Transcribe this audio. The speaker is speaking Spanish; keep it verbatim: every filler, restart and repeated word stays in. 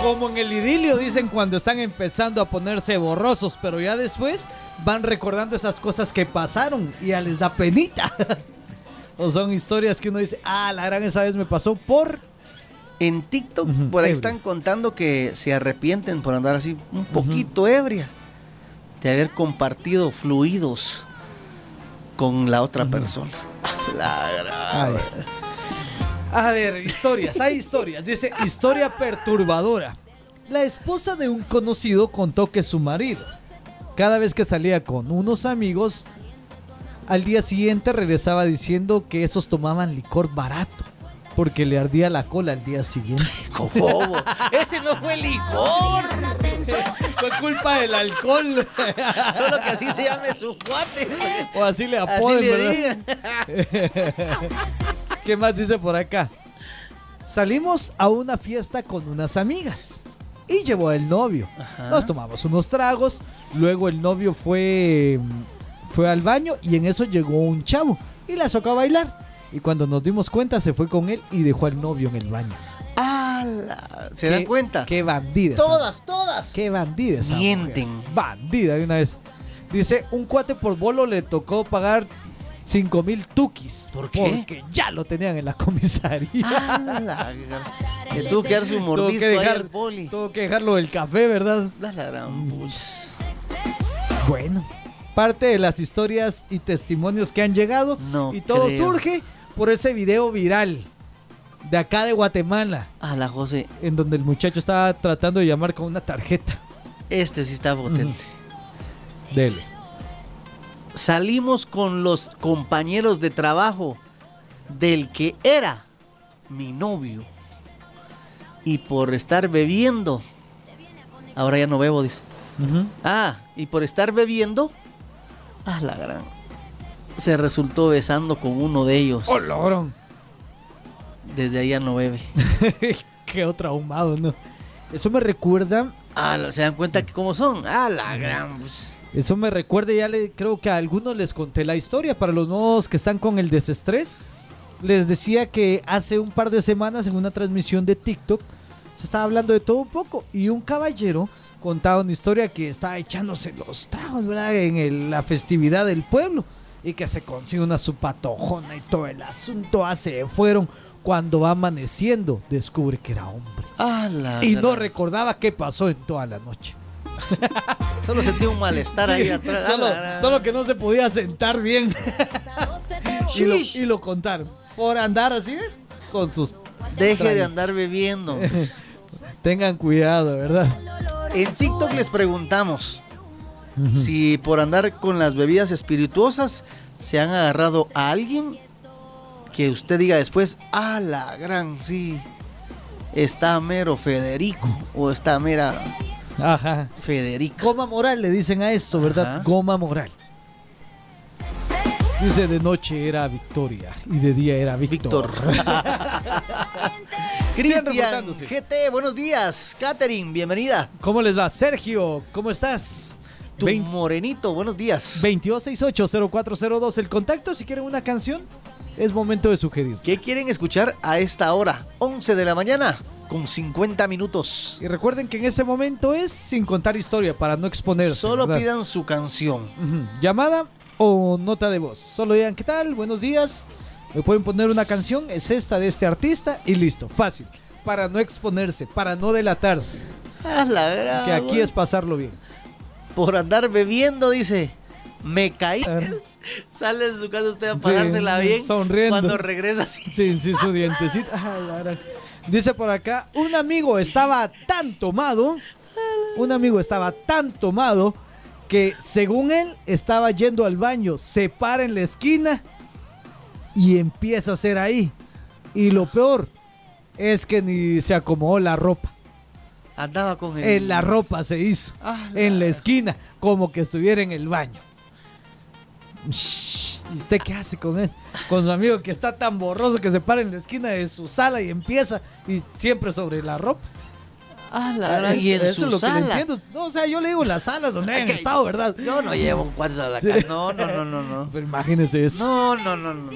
Como en el idilio dicen cuando están empezando a ponerse borrosos, pero ya después van recordando esas cosas que pasaron y ya les da penita. O son historias que uno dice, ah, la gran esa vez me pasó por... En TikTok, Ujú, por ahí ebrio. están contando que se arrepienten por andar así un poquito ebria de haber compartido fluidos con la otra Ujú. persona. La Ay. gran... A ver, historias, hay historias. Dice, historia perturbadora. La esposa de un conocido contó que su marido, cada vez que salía con unos amigos, al día siguiente regresaba diciendo que esos tomaban licor barato, porque le ardía la cola al día siguiente. ¿Cómo? Ese no fue licor. Fue culpa del alcohol. Solo que así se llame su cuate. O así le Así apoden, le ¿verdad? digan. ¿Qué más dice por acá? Salimos a una fiesta con unas amigas y llevó al novio. Ajá. Nos tomamos unos tragos, luego el novio fue, fue al baño y en eso llegó un chavo y la sacó a bailar. Y cuando nos dimos cuenta se fue con él y dejó al novio en el baño. ¡Ala! ¿Se Qué- dan cuenta? Qué bandida. Todas, todas. Qué bandida esa Mienten. mujer. Bandida de una vez. Dice, un cuate por bolo le tocó pagar cinco mil tukis. ¿Por qué? Porque ya lo tenían en la comisaría. ¡Ala! Que tuvo que dar su Tuvo mordisco que, ahí dejar, al poli. tuvo que dejarlo del café, ¿verdad? La la gran pus. Bueno, parte de las historias y testimonios que han llegado. No y todo creo. surge por ese video viral de acá de Guatemala, A la José, en donde el muchacho estaba tratando de llamar con una tarjeta. este sí está potente. Dele. Salimos con los compañeros de trabajo del que era mi novio. Y por estar bebiendo, ahora ya no bebo, dice. Ujú. Ah, y por estar bebiendo, ah, la gran, se resultó besando con uno de ellos. ¡Oh, lorón! Desde ahí ya no bebe. Qué traumado, ¿no? Eso me recuerda, Ah, ¿se dan cuenta que cómo son? Ah, la gran. Pues. eso me recuerda, ya le, creo que a algunos les conté la historia, para los nuevos que están con el desestrés, les decía que hace un par de semanas en una transmisión de TikTok se estaba hablando de todo un poco y un caballero contaba una historia que estaba echándose los tragos, ¿verdad? En el- la festividad del pueblo y que se consigue una su patojona y todo el asunto, hace fueron. Cuando va amaneciendo, descubre que era hombre. Ah, la Y no gran. recordaba qué pasó en toda la noche. Solo sentí un malestar ahí Sí, atrás. Ah, solo, la gran. solo que no se podía sentar bien. y, lo, Shish. y lo contaron. Por andar así, ¿eh? Con sus... Deje de tragos. andar bebiendo. Tengan cuidado, ¿verdad? En TikTok les preguntamos si por andar con las bebidas espirituosas se han agarrado a alguien que usted diga después, ah, la gran, sí, está mero Federico o está mera Ajá. Federica. Goma moral le dicen a eso, ¿verdad? Ajá. Goma moral. Dice, de noche era Victoria y de día era Víctor. Víctor. Sigan Cristian reportándose. G T, buenos días. Catherine, bienvenida. ¿Cómo les va? Sergio, ¿cómo estás? Tu Vein- morenito, buenos días. veintidós sesenta y ocho cero cuatro cero dos. El contacto, si quieren una canción, es momento de sugerir. ¿Qué quieren escuchar a esta hora? once de la mañana con cincuenta minutos. Y recuerden que en ese momento es sin contar historia para no exponerse. Solo ¿verdad? pidan su canción. Ujú. Llamada o nota de voz. Solo digan, ¿qué tal? Buenos días. Me pueden poner una canción, es esta de este artista y listo. Fácil. Para no exponerse, para no delatarse. Ah, la gran, Que aquí güey. es pasarlo bien. Por andar bebiendo, dice. Me caí. Ah. Sale de su casa usted a Sí, pasársela bien. sonriendo. Cuando regresa así. Sí, sí, su dientecito. Ah, la gran. Dice por acá, un amigo estaba tan tomado, un amigo estaba tan tomado que según él estaba yendo al baño, se para en la esquina y empieza a hacer ahí. Y lo peor es que ni se acomodó la ropa. Andaba con el... En la ropa se hizo, Ah, la- en la esquina, como que estuviera en el baño. Shh, ¿y usted qué hace con eso? Con su amigo que está tan borroso que se para en la esquina de su sala y empieza, y siempre sobre la ropa. Ah, la gran, Es- y en eso su es lo que le sala. entiendo. No, o sea, yo le digo las salas donde hayan Ok. estado, ¿verdad? Yo no llevo cuates a la Sí. casa. No, no, no, no, no. Pero imagínese eso. No, no, no, no.